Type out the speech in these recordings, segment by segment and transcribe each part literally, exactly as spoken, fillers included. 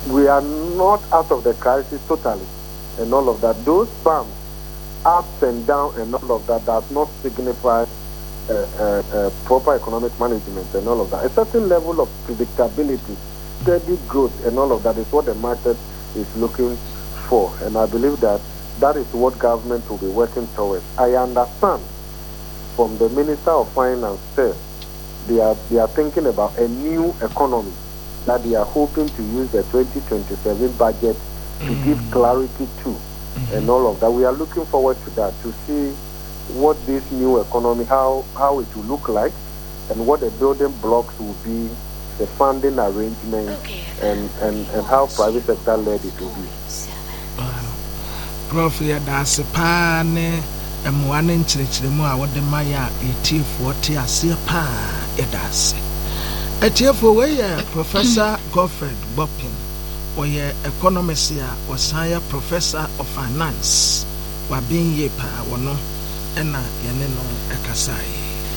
we are not out of the crisis totally and all of that. Those bumps, ups and downs and all of that does not signify uh, uh, uh, proper economic management and all of that. A certain level of predictability, steady growth and all of that is what the market is looking for. And I believe that that is what government will be working towards. I understand from the Minister of Finance said they are, they are thinking about a new economy that they are hoping to use the twenty twenty-seven budget to mm-hmm. give clarity to mm-hmm. and all of that. We are looking forward to that, to see what this new economy, how, how it will look like and what the building blocks will be, the funding arrangements okay. and, and, and how private sector led it will be. Prof, ya da se pa ne emwane nkyerɛkyerɛmu a wode ma ya etiefo te ase pa ya da se. Etiefo we ya Professor Godfred Boppin, or ye economist ya or science professor of finance. Wa bin ye pa wono ena yene no ekasai.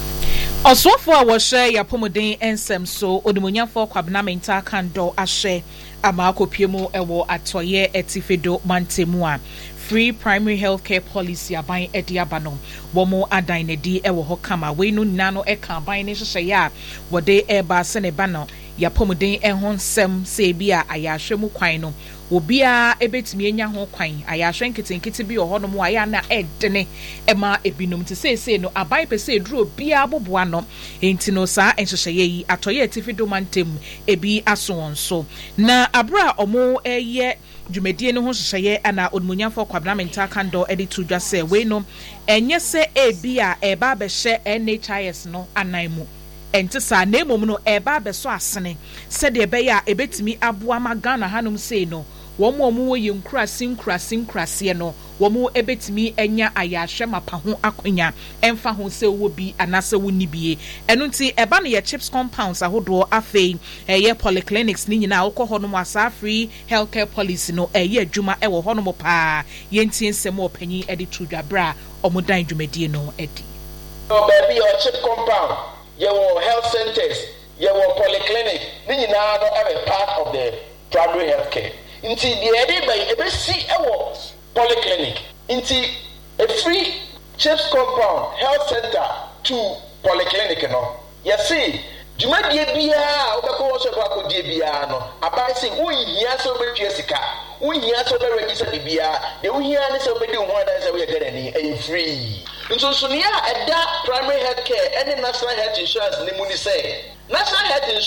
Oswafo a wɔhwɛ yapomuden ensem so odimunyafo kwabena menta kando ahwɛ ama akopie mu ɛwɔ atoye etifedo mantemu a free primary healthcare policy aban edi abano womo adan nedi ɛwɔ hɔ kama we no nano ɛka aban ne hyehyɛ ya wɔde ɛba se ne ba no yapomuden ɛho nsɛm se bi a ayahwɛ mu kwan no obia ebetimi enya ho kwan ayahwɛ nketenkete bi wɔ hɔ no mu aya na ɛdene ɛma ebinom te sese no aban pese eduro bia boboa no enti no saa enhyehyɛ yi atoye atifido mantem ebi aso wɔn so na abra ɔmo ɛyɛ dwumadie no ho hyehyɛ ana odmunyafo kwabena menta kando edi to dwa sɛ we no enye sɛ ebi a ɛba bɛhyɛ N H I S no anan mu enti saa na emom no ɛba bɛso asene sɛ de ɛbɛyɛ a ebetimi aboa ma Ghana hanom sei no wɔn mo mo yɛ nkurasi nkurasi nkurasi no wɔn mo ebetimi enya ayahwɛ mapa ho akonya ɛmfa ho sɛ wo bi anase wo nibie ɛno nti ɛba no yɛ chips compounds ahodoɔ afei ɛyɛ polyclinics ni nyina akɔ hɔ no mo asa free healthcare policy no ɛyɛ adwuma ɛwɔ hɔ no mo paa yɛntie nsɛm ɔpanyin ɛde to dwabra ɔmo dan dwumadie no ɛdi no baby your chip compound yɛwɔ health centers yɛwɔ polyclinic ni nyina no ɛwɔ part of the primary healthcare. Inti the ede by ebe si ewo polyclinic. Inti a free chips compound health center to polyclinic no. You see, juma die bia obeko wo so ko die bia no. Abai say wo hia so be twa sika. Wo hia so be register bia. De wo hia ne so be di ho adan say we get ani e free. Nso so ne a eda primary health care and national health insurance ne mu ni say. National health insurance